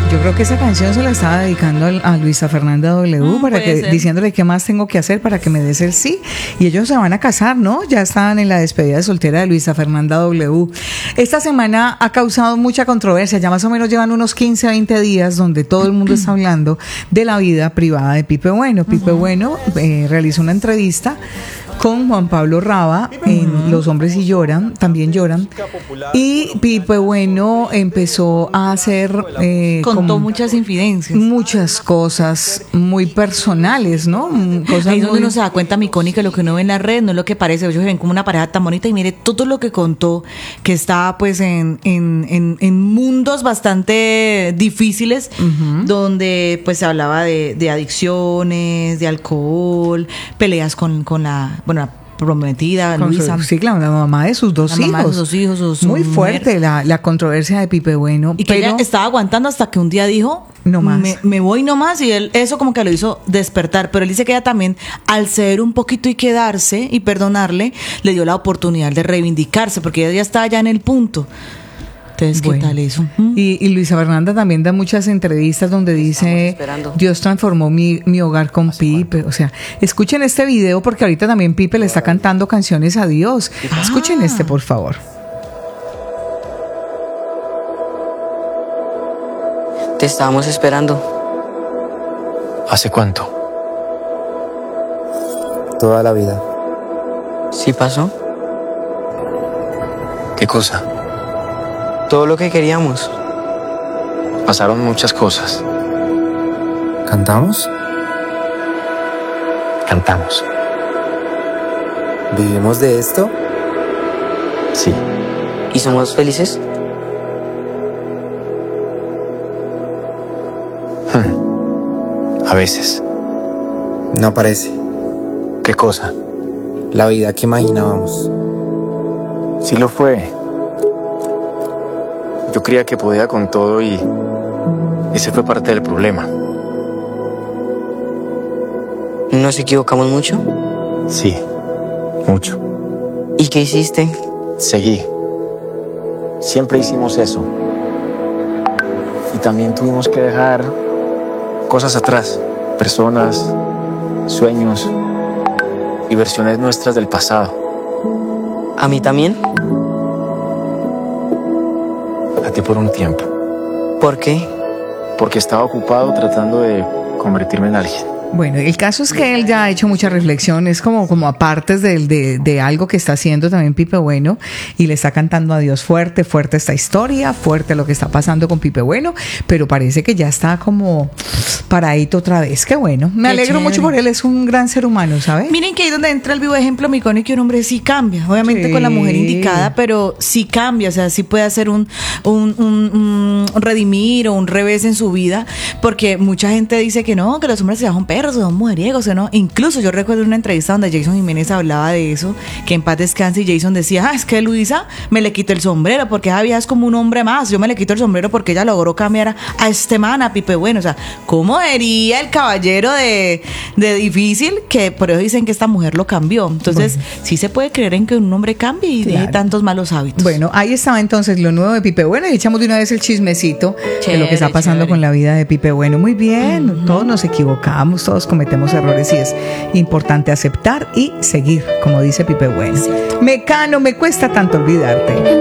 Yo creo que esa canción se la estaba dedicando a Luisa Fernanda W, para que, diciéndole qué más tengo que hacer para que me des el sí. Y ellos se van a casar, ¿no? Ya estaban en la despedida de soltera de Luisa Fernanda W. Esta semana ha causado mucha controversia. Ya más o menos llevan unos 15, 20 días donde todo el mundo está hablando de la vida privada de Pipe Bueno. Pipe Bueno realizó una entrevista con Juan Pablo Raba en Los Hombres y Lloran, también lloran. Y Pipe Bueno empezó a hacer... contó muchas infidencias. Muchas cosas muy personales, ¿no? Cosas ahí es donde uno se da cuenta, mi Connie, que lo que uno ve en la red no es lo que parece. Ellos se ven como una pareja tan bonita y mire todo lo que contó, que estaba pues en mundos bastante difíciles, donde pues se hablaba de adicciones, de alcohol, peleas con la prometida, con Luisa. Sí, claro, la mamá de sus dos hijos. Muy fuerte la controversia de Pipe Bueno. Y que ella estaba aguantando hasta que un día dijo, no más. Me voy nomás, y él eso como que lo hizo despertar. Pero él dice que ella también, al ceder un poquito y quedarse y perdonarle, le dio la oportunidad de reivindicarse, porque ella ya estaba ya en el punto. Entonces, ¿qué tal eso? Y Luisa Fernanda también da muchas entrevistas donde dice, Dios transformó mi hogar con Pipe. O sea, escuchen este video porque ahorita también Pipe le está cantando canciones a Dios. Escuchen este, por favor. Te estábamos esperando. ¿Hace cuánto? Toda la vida. ¿Sí pasó? ¿Qué cosa? Todo lo que queríamos. Pasaron muchas cosas. ¿Cantamos? Cantamos. ¿Vivimos de esto? Sí. ¿Y somos felices? A veces. No parece. ¿Qué cosa? La vida que imaginábamos. Sí lo fue. Yo creía que podía con todo y ese fue parte del problema. ¿Nos equivocamos mucho? Sí, mucho. ¿Y qué hiciste? Seguí. Siempre hicimos eso. Y también tuvimos que dejar cosas atrás. Personas, sueños y versiones nuestras del pasado. ¿A mí también? A ti por un tiempo. ¿Por qué? Porque estaba ocupado tratando de convertirme en alguien. Bueno, el caso es que él ya ha hecho mucha reflexión, es como apartes de algo que está haciendo también Pipe Bueno, y le está cantando a Dios fuerte esta historia, fuerte lo que está pasando con Pipe Bueno, pero parece que ya está como paradito otra vez. Qué bueno, me alegro mucho por él, es un gran ser humano, ¿sabes? Miren que ahí donde entra el vivo ejemplo, mi Connie, que un hombre sí cambia, obviamente con la mujer indicada, pero sí cambia, o sea, sí puede hacer un redimir o un revés en su vida, porque mucha gente dice que no, que los hombres se son perros, son mujeriegos, ¿o no? Incluso yo recuerdo una entrevista donde Jason Jiménez hablaba de eso, que en paz descanse, y Jason decía, es que Luisa me le quitó el sombrero, porque esa vieja es como un hombre más, yo me le quito el sombrero porque ella logró cambiar a este man, a Pipe Bueno. O sea, ¿cómo sería el caballero de difícil? Que por eso dicen que esta mujer lo cambió. Entonces, sí se puede creer en que un hombre cambie y deje tantos malos hábitos. Bueno, ahí estaba entonces lo nuevo de Pipe Bueno, y echamos de una vez el chismecito de lo que está pasando con la vida de Pipe Bueno. Muy bien, todos nos equivocamos, todos cometemos errores, y es importante aceptar y seguir, como dice Pipe Bueno. Mecano, me cuesta tanto olvidarte.